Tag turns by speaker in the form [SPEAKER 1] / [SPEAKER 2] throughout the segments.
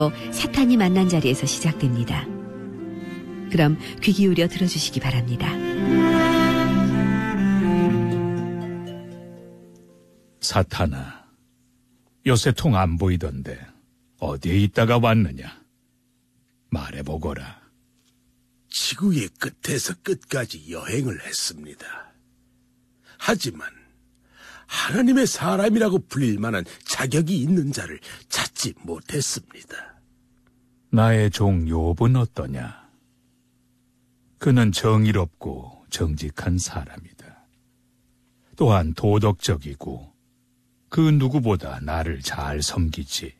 [SPEAKER 1] 사탄이 만난 자리에서 시작됩니다. 그럼 귀 기울여 들어주시기 바랍니다.
[SPEAKER 2] 사탄아, 요새 통 안 보이던데 어디에 있다가 왔느냐? 말해보거라.
[SPEAKER 3] 지구의 끝에서 끝까지 여행을 했습니다. 하지만 하나님의 사람이라고 불릴 만한 자격이 있는 자를 찾지 못했습니다.
[SPEAKER 2] 나의 종 욥은 어떠냐? 그는 정의롭고 정직한 사람이다. 또한 도덕적이고 그 누구보다 나를 잘 섬기지.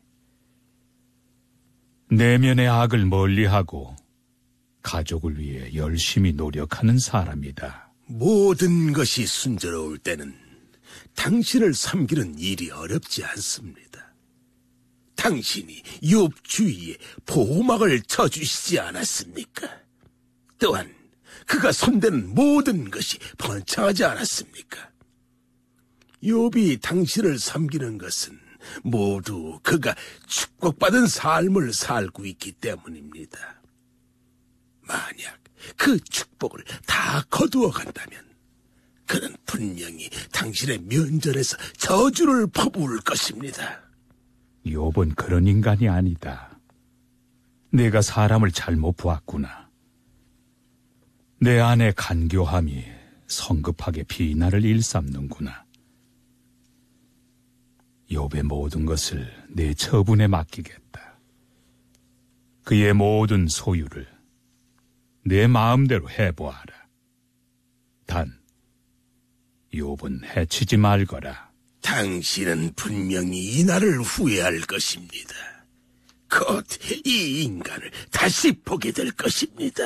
[SPEAKER 2] 내면의 악을 멀리하고 가족을 위해 열심히 노력하는 사람이다.
[SPEAKER 3] 모든 것이 순조로울 때는 당신을 섬기는 일이 어렵지 않습니다. 당신이 욥 주위에 보호막을 쳐주시지 않았습니까? 또한 그가 손대는 모든 것이 번창하지 않았습니까? 욥이 당신을 섬기는 것은 모두 그가 축복받은 삶을 살고 있기 때문입니다. 만약 그 축복을 다 거두어 간다면 그는 분명히 당신의 면전에서 저주를 퍼부을 것입니다.
[SPEAKER 2] 욥은 그런 인간이 아니다. 내가 사람을 잘못 보았구나. 내 안의 간교함이 성급하게 비난을 일삼는구나. 욥의 모든 것을 내 처분에 맡기겠다. 그의 모든 소유를 내 마음대로 해보아라. 단 욥은 해치지 말거라.
[SPEAKER 3] 당신은 분명히 이 날을 후회할 것입니다. 곧 이 인간을 다시 보게 될 것입니다.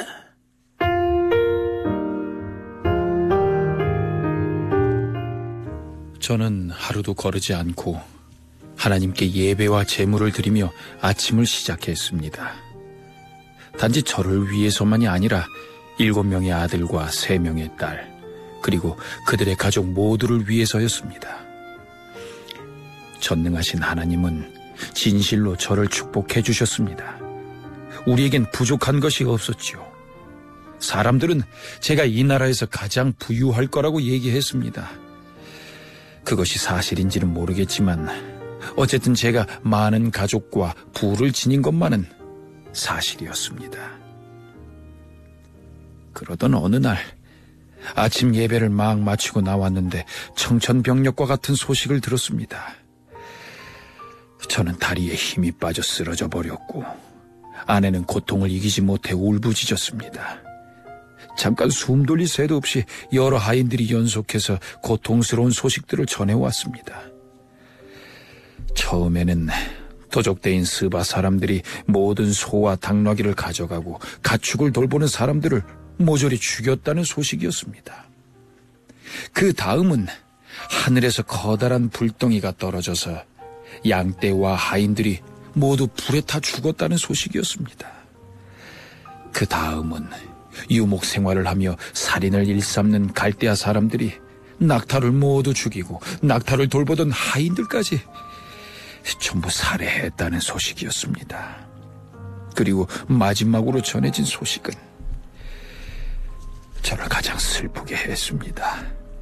[SPEAKER 4] 저는 하루도 거르지 않고 하나님께 예배와 제물을 드리며 아침을 시작했습니다. 단지 저를 위해서만이 아니라 7명의 아들과 3명의 딸, 그리고 그들의 가족 모두를 위해서였습니다. 전능하신 하나님은 진실로 저를 축복해 주셨습니다. 우리에겐 부족한 것이 없었지요. 사람들은 제가 이 나라에서 가장 부유할 거라고 얘기했습니다. 그것이 사실인지는 모르겠지만 어쨌든 제가 많은 가족과 부를 지닌 것만은 사실이었습니다. 그러던 어느 날 아침 예배를 막 마치고 나왔는데 청천벽력과 같은 소식을 들었습니다. 저는 다리에 힘이 빠져 쓰러져 버렸고 아내는 고통을 이기지 못해 울부짖었습니다. 잠깐 숨 돌릴 새도 없이 여러 하인들이 연속해서 고통스러운 소식들을 전해왔습니다. 처음에는 도적대인 스바 사람들이 모든 소와 당나귀를 가져가고 가축을 돌보는 사람들을 모조리 죽였다는 소식이었습니다. 그 다음은 하늘에서 커다란 불덩이가 떨어져서 양떼와 하인들이 모두 불에 타 죽었다는 소식이었습니다. 그 다음은 유목 생활을 하며 살인을 일삼는 갈대아 사람들이 낙타를 모두 죽이고 낙타를 돌보던 하인들까지 전부 살해했다는 소식이었습니다. 그리고 마지막으로 전해진 소식은 저를 가장 슬프게 했습니다.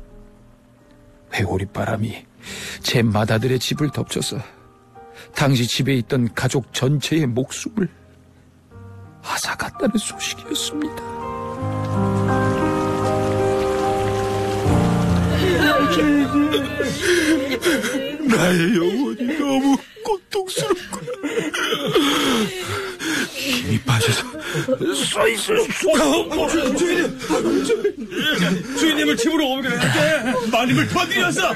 [SPEAKER 4] 회오리바람이 제 맏아들의 집을 덮쳐서 당시 집에 있던 가족 전체의 목숨을 앗아갔다는 소식이었습니다.
[SPEAKER 3] 나의 영혼이 너무 고통스럽구나. 힘이 빠져서 서 있을 수가 없고.
[SPEAKER 5] 주인님을 집으로 오게 마님을 도와드려서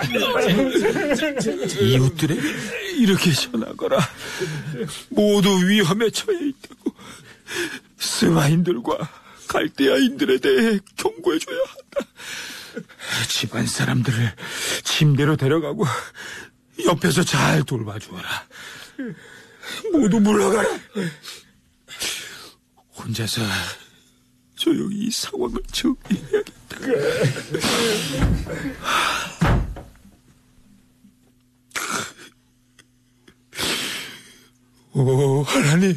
[SPEAKER 3] 이웃들에게 이렇게 전하거라. 모두 위험에 처해 있다고. 스마인들과 갈대아인들에 대해 경고해줘야 한다. 집안 사람들을 침대로 데려가고 옆에서 잘 돌봐주어라. 모두 물러가라. 혼자서 조용히 이 상황을 정리해야겠다. 오, 하나님.